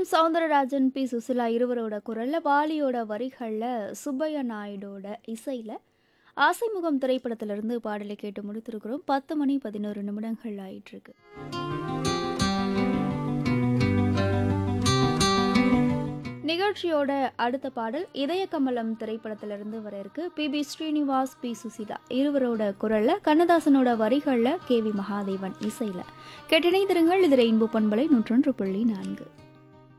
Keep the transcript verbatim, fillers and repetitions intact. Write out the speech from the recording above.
M Soundararajan, B Susheela இருவரோட குரல்ல, வாலியோட வரிகள்ல, சுப்பையா நாயுடோட இசையில, ஆசைமுகம் திரைப்படத்திலிருந்து பாடலை கேட்டு முடித்திருக்கிறோம். பத்து மணி பதினொன்று நிமிடங்கள் ஆயிட்டிருக்கு. நிகழ்ச்சியோட அடுத்த பாடல் இதய கமலம் திரைப்படத்திலிருந்து வர இருக்கு. B B Srinivas, B Susheela இருவரோட குரல்ல, கண்ணதாசனோட வரிகள்ல, கே வி மகாதேவன் இசையில. கேட்டிணைந்திருங்கள். இது ரெயின்போ பண்பலை நூற்றொன்று புள்ளி நான்கு.